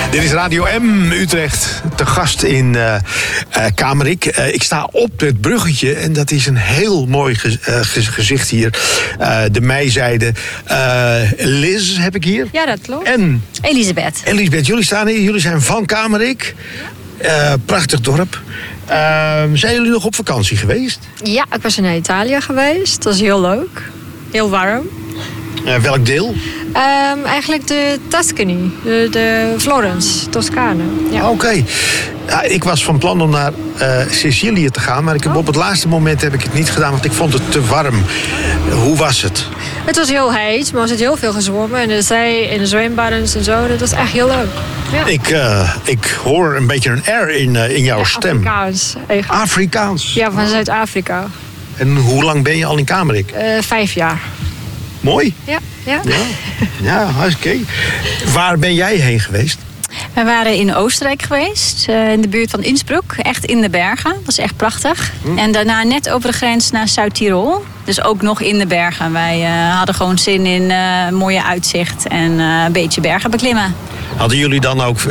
Dit is Radio M Utrecht, te gast in Kamerik. Ik sta op het bruggetje en dat is een heel mooi gezicht hier. De meizijde. Liz heb ik hier. Ja, dat klopt. En Elisabeth. Elisabeth, jullie staan hier. Jullie zijn van Kamerik. Prachtig dorp. Zijn jullie nog op vakantie geweest? Ja, ik was naar Italië geweest. Dat was heel leuk. Heel warm. Welk deel? Eigenlijk de Tuscany. De Florence, Toscane. Ja. Oké. Ja, ik was van plan om naar Sicilië te gaan, maar op het laatste moment heb ik het niet gedaan, want ik vond het te warm. Hoe was het? Het was heel heet, maar er zit heel veel gezwommen. En de zee en de zwembaden en zo. Dat was echt heel leuk. Ja. Ik hoor een beetje een R in jouw stem. Afrikaans. Eigenlijk. Afrikaans? Ja, van Zuid-Afrika. En hoe lang ben je al in Kamerik? 5 jaar. Mooi. Ja. Oké. Waar ben jij heen geweest? We waren in Oostenrijk geweest, in de buurt van Innsbruck. Echt in de bergen, dat is echt prachtig. En daarna net over de grens naar Zuid-Tirol. Dus ook nog in de bergen. Wij hadden gewoon zin in mooie uitzicht en een beetje bergen beklimmen. Hadden jullie dan ook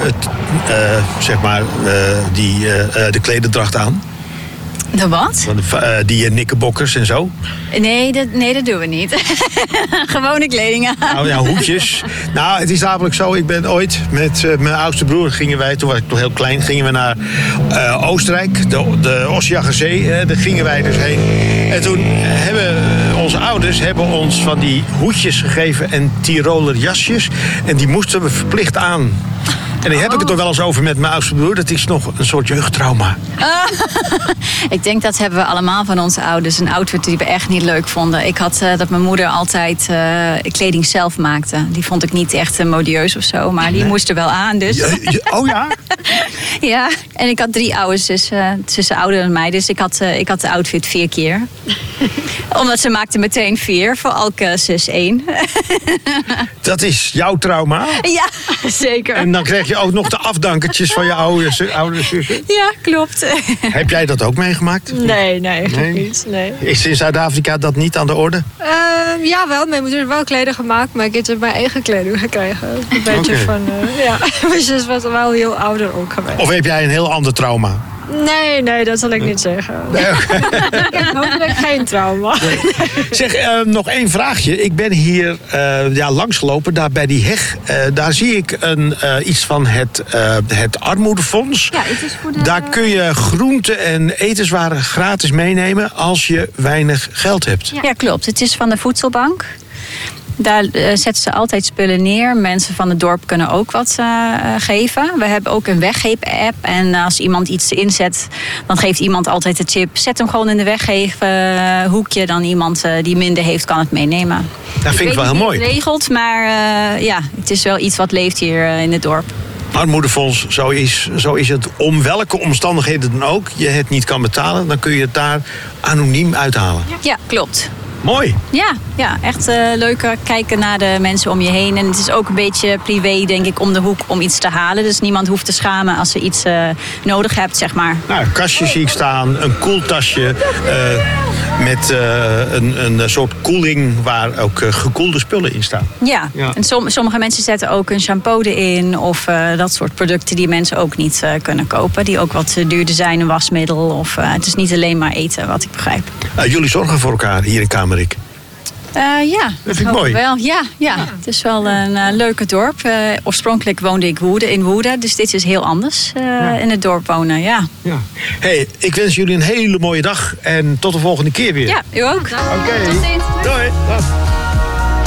de klederdracht aan? De wat? Die knickerbockers en zo? Nee, dat doen we niet. Gewone kledingen. Nou ja, hoedjes. Nou, het is namelijk zo, ik ben ooit met mijn oudste broer toen was ik nog heel klein, gingen we naar Oostenrijk, de Osjager Zee, daar gingen wij dus heen. En toen hebben onze ouders ons van die hoedjes gegeven en Tiroler jasjes. En die moesten we verplicht aan. En daar heb ik het er wel eens over met mijn oudste broer. Dat is nog een soort jeugdtrauma. Ik denk dat hebben we allemaal van onze ouders. Een outfit die we echt niet leuk vonden. Ik had dat mijn moeder altijd kleding zelf maakte. Die vond ik niet echt modieus of zo. Maar die moest er wel aan. Dus. Oh ja? Ja, en ik had 3 oude zussen ouder dan mij. Dus ik had de outfit 4 keer. Omdat ze maakte meteen 4. Voor elke zus 1. Dat is jouw trauma? Ja, zeker. En dan krijg je ook nog de afdankertjes van je oude zussen? Ja, klopt. Heb jij dat ook meegemaakt? Nee, eigenlijk niet. Nee. Is in Zuid-Afrika dat niet aan de orde? Ja, wel. Mijn moeder heeft wel kleding gemaakt, maar ik heb mijn eigen kleding gekregen. Een beetje van, mijn zus was wel heel ouder ook geweest. Of heb jij een heel ander trauma? Nee, dat zal ik niet zeggen. Nee, Ik heb hopelijk geen trauma. Nee. Zeg, nog 1 vraagje. Ik ben hier langsgelopen, daar bij die heg. Daar zie ik iets van het Armoedefonds. Ja, het is voor de... Daar kun je groenten en etenswaren gratis meenemen als je weinig geld hebt. Ja, klopt. Het is van de voedselbank. Daar zetten ze altijd spullen neer. Mensen van het dorp kunnen ook wat geven. We hebben ook een weggeef-app. En als iemand iets inzet, dan geeft iemand altijd de tip. Zet hem gewoon in de weggeefhoekje. Dan iemand die minder heeft, kan het meenemen. Dat vind ik wel heel mooi. Het regelt, maar het is wel iets wat leeft hier in het dorp. Armoedefonds, zo is het. Om welke omstandigheden dan ook je het niet kan betalen, dan kun je het daar anoniem uithalen. Ja, klopt. Mooi. Ja, echt leuk kijken naar de mensen om je heen. En het is ook een beetje privé, denk ik, om de hoek om iets te halen. Dus niemand hoeft te schamen als ze iets nodig hebt, zeg maar. Nou, een kastje zie ik staan, een koeltasje met een soort koeling waar ook gekoelde spullen in staan. Ja. En sommige mensen zetten ook een shampoo erin of dat soort producten die mensen ook niet kunnen kopen. Die ook wat duurder zijn, een wasmiddel of het is niet alleen maar eten, wat ik begrijp. Jullie zorgen voor elkaar hier in Kamerik? Ja, dat vind ik mooi. Wel. Ja, het is wel een leuke dorp. Oorspronkelijk woonde ik in Woerden, dus dit is heel anders in het dorp wonen. Ja. Hey, ik wens jullie een hele mooie dag en tot de volgende keer weer. Ja, u ook. Oké. Tot ziens. Doei.